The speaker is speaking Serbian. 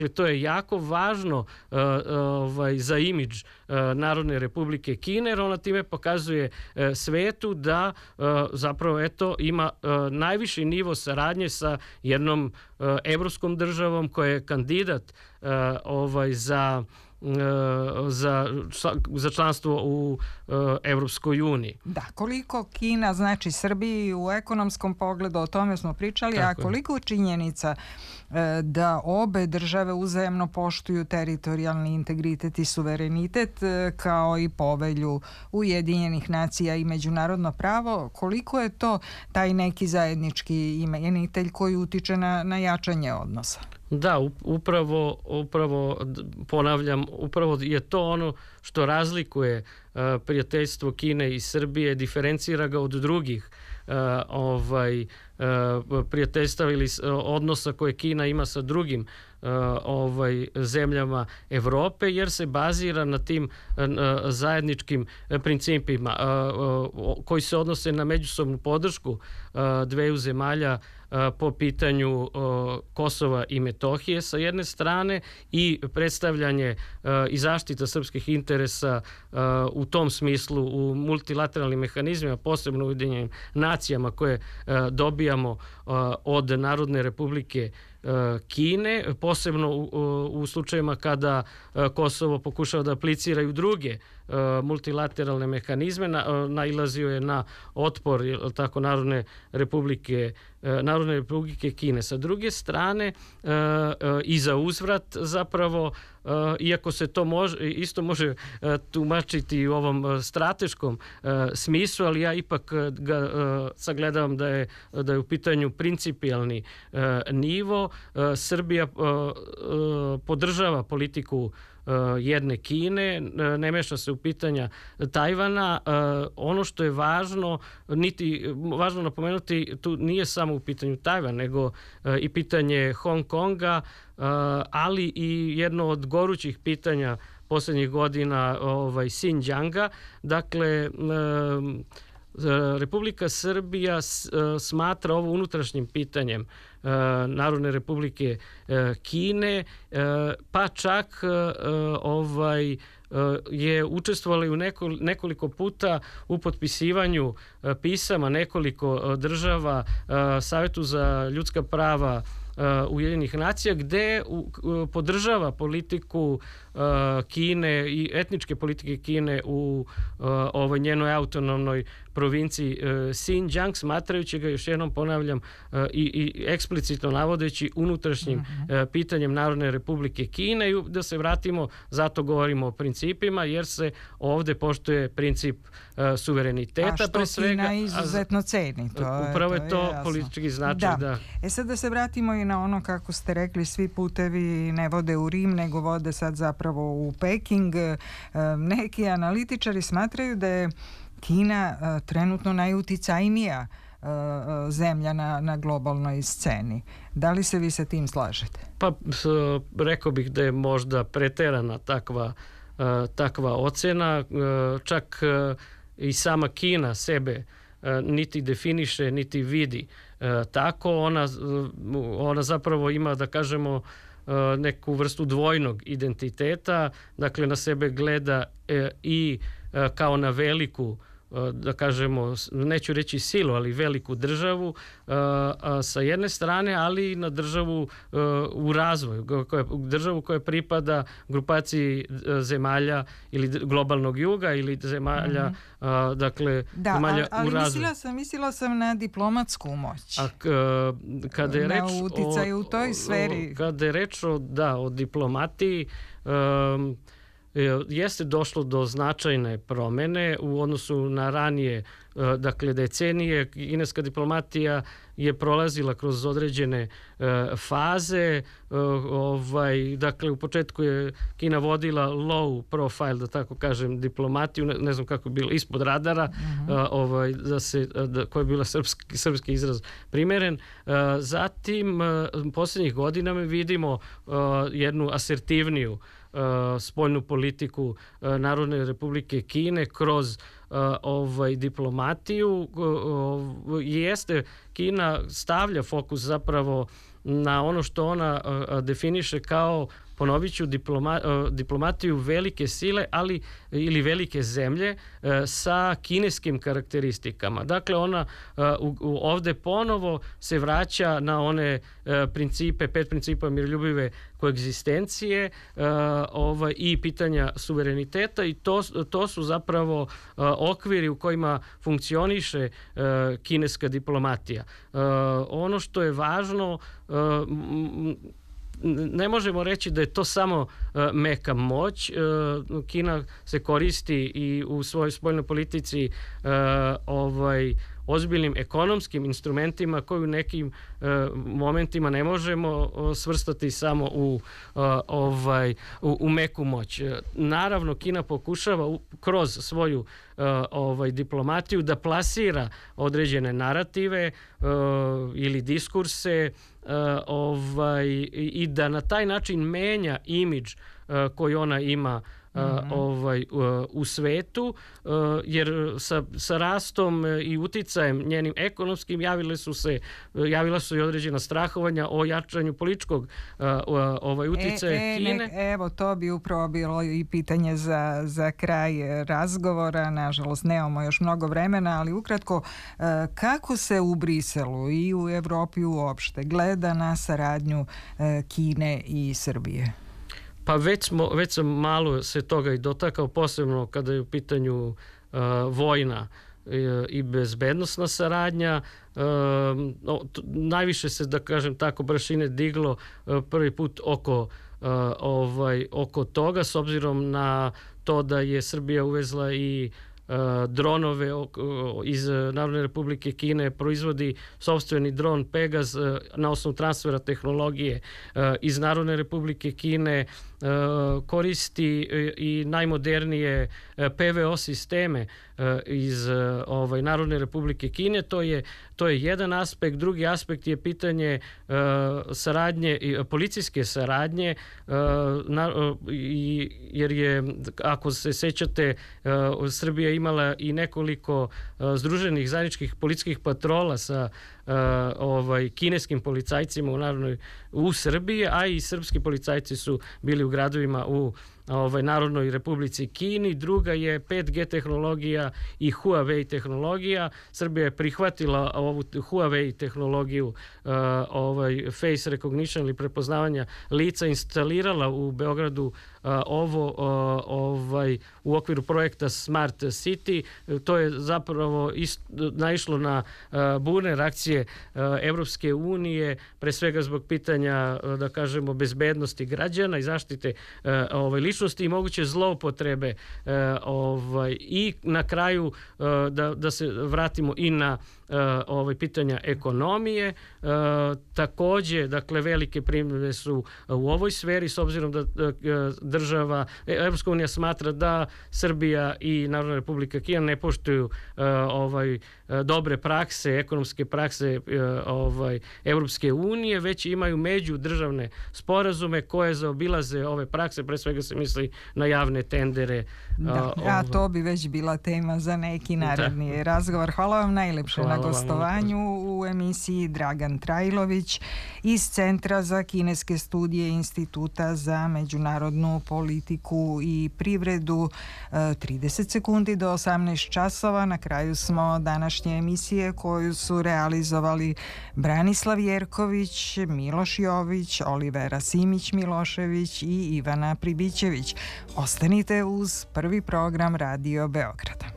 To je jako važno za imidž Narodne Republike Kine, jer ona time pokazuje svetu da zapravo ima najviši nivo saradnje sa jednom evropskom državom koja je kandidat za članstvo u Evropskoj uniji. Da, koliko Kina znači Srbiji u ekonomskom pogledu, o tome smo pričali, a koliko činjenica da obe države uzajemno poštuju teritorijalni integritet i suverenitet kao i povelju Ujedinjenih nacija i međunarodno pravo, koliko je to taj neki zajednički imenitelj koji utiče na jačanje odnosa? Da, upravo ponavljam, upravo je to ono što razlikuje prijateljstvo Kine i Srbije, diferencira ga od drugih prijateljstava ili odnosa koje Kina ima sa drugim zemljama Evrope, jer se bazira na tim zajedničkim principima koji se odnose na međusobnu podršku dveju zemalja po pitanju Kosova i Metohije sa jedne strane i predstavljanje i zaštita srpskih interesa u tom smislu u multilateralnim mehanizmima, posebno u Ujedinjenim nacijama koje dobijamo od Narodne Republike Kine, posebno u slučajima kada Kosovo pokušava da aplicira i druge multilateralne mehanizme, nailazio je na otpor Narodne Republike Kine. Sa druge strane, i za uzvrat zapravo, iako se to isto može tumačiti u ovom strateškom smislu, ali ja ipak ga sagledavam da je u pitanju principijalni nivo. Srbija podržava politiku jedne Kine, ne meša se u pitanja Tajvana. Ono što je važno napomenuti, tu nije samo u pitanju Tajvan, nego i pitanje Hong Konga, ali i jedno od gorućih pitanja posljednjih godina Xinjianga. Dakle, Republika Srbija smatra ovo unutrašnjim pitanjem Narodne Republike Kine, pa čak je učestvovala u nekoliko puta u potpisivanju pisama nekoliko država Savetu za ljudska prava Ujedinjenih nacija, gde podržava politiku Kine i etničke politike Kine u njenoj autonomnoj provinciji Xinjiang, smatrajući ga, još jednom ponavljam, i eksplicitno navodeći unutrašnjim pitanjem Narodne Republike Kine. I da se vratimo, zato govorimo o principima, jer se ovde poštuje princip suvereniteta. A što Kina izuzetno ceni. Upravo je to politički značaj. Da. Sad da se vratimo i na ono, kako ste rekli, svi putevi ne vode u Rim, nego vode sad zapravo u Peking. Neki analitičari smatraju da je Kina trenutno najuticajnija zemlja na globalnoj sceni. Da li se vi sa tim slažete? Pa rekao bih da je možda preterana takva ocena. Čak i sama Kina sebe niti definiše, niti vidi tako. Ona zapravo ima, da kažemo, neku vrstu dvojnog identiteta. Dakle, na sebe gleda i kao na veliku, da kažemo, neću reći silu, ali veliku državu sa jedne strane, ali i na državu u razvoju, državu koja pripada grupaciji zemalja ili globalnog juga ili zemalja, dakle, zemalja u razvoju. Ali mislila sam na diplomatsku moć. Kada je reč na uticaju u toj sferi. Kada je reč o diplomatiji, jeste došlo do značajne promene u odnosu na ranije, dakle, decenije. Kineska diplomatija je prolazila kroz određene faze. Dakle, u početku je Kina vodila low profile, da tako kažem, diplomatiju, ne znam kako je bilo, ispod radara, koji je bila srpski izraz primeren. Zatim, posljednjih godina mi vidimo jednu asertivniju spoljnu politiku Narodne Republike Kine kroz diplomatiju. Kina stavlja fokus zapravo na ono što ona definiše kao, ponovit ću, diplomatiju velike sile, ali ili velike zemlje sa kineskim karakteristikama. Dakle, ona ovde ponovo se vraća na one principe, 5 principa miroljubive koegzistencije i pitanja suvereniteta, i to su zapravo okviri u kojima funkcioniše kineska diplomatija. Ono što je važno, ne možemo reći da je to samo meka moć. Kina se koristi i u svojoj spoljnoj politici ozbiljnim ekonomskim instrumentima koji u nekim momentima ne možemo svrstati samo u meku moć. Naravno, Kina pokušava kroz svoju diplomatiju da plasira određene narative ili diskurse i da na taj način menja imidž koji ona ima u svetu, jer sa rastom i uticajem njenim ekonomskim javila su i određena strahovanja o jačanju političkog uticaja Kine. Evo, to bi upravo bilo i pitanje za kraj razgovora. Nažalost, nemamo još mnogo vremena, ali ukratko, kako se u Briselu i u Evropi uopšte gleda na saradnju Kine i Srbije? Pa već sam malo se toga i dotakao, posebno kada je u pitanju vojna i bezbednosna saradnja. Najviše se, da kažem tako, prašine diglo prvi put oko toga, s obzirom na to da je Srbija uvezla i dronove iz Narodne Republike Kine, proizvodi sopstveni dron Pegaz na osnovu transfera tehnologije iz Narodne Republike Kine, koristi i najmodernije PVO sisteme iz Narodne Republike Kine. To je jedan aspekt. Drugi aspekt je pitanje saradnje, policijske saradnje, jer je, ako se sećate, Srbija imala i nekoliko združenih zajedničkih policijskih patrola sa kineskim policajcima u Srbiji, a i srpski policajci su bili u gradovima u Narodnoj Republici Kini. Druga je 5G tehnologija i Huawei tehnologija. Srbija je prihvatila ovu Huawei tehnologiju, face recognition ili prepoznavanja lica, instalirala u Beogradu u okviru projekta Smart City. To je zapravo naišlo na burne reakcije Evropske unije, pre svega zbog pitanja, da kažemo, bezbednosti građana i zaštite ličnosti i moguće zloupotrebe. I na kraju da se vratimo i na pitanja ekonomije. Takođe, dakle, velike primjedbe su u ovoj sferi, s obzirom da Evropska unija smatra da Srbija i Narodna Republika Kina ne poštuju dobre prakse, ekonomske prakse Evropske unije, već imaju međudržavne sporazume koje zaobilaze ove prakse, pre svega se misli na javne tendere. A to bi već bila tema za neki naredni razgovor. Hvala vam najlepše na gostovanju u emisiji. Dragan Trajlović iz Centra za kineske studije Instituta za međunarodnu politiku i privredu. 30 sekundi do 18 časova. Na kraju smo današnje emisije koju su realizovali Branislav Jerković, Miloš Jović, Olivera Simić-Milošević i Ivana Pribićević. Ostanite uz prvi program Radio Beograda.